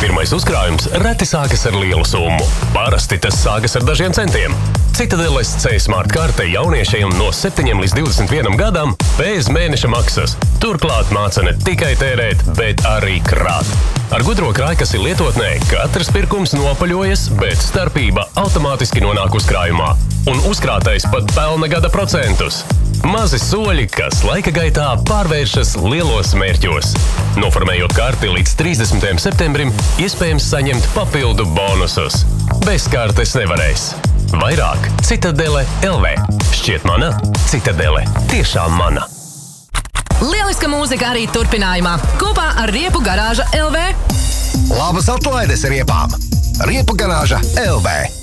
Pirmais uzkrājums reti sākas ar lielu summu. Parasti tas sākas ar dažiem centiem. Citadeles C-Smart karte jauniešiem no 7 līdz 21 gadam bez mēneša maksas. Turklāt māca ne tikai tērēt, bet arī krāt. Ar gudro krājkasi lietotnē katrs pirkums nopaļojas, bet starpība automātiski nonāk uzkrājumā. Un uzkrātais pat pelna gada procentus. Mazi soļi, kas laika gaitā pārvēršas lielos mērķos. Noformējot karti līdz 30. septembrim, iespējams saņemt papildu bonusus. Bez kartes nevarēs. Vairāk Citadele LV. Šķiet mana, Citadele tiešām mana. Lieliska mūzika arī turpinājumā. Kopā ar Riepu garāža LV. Labas atlaides riepām! Riepu garāža LV.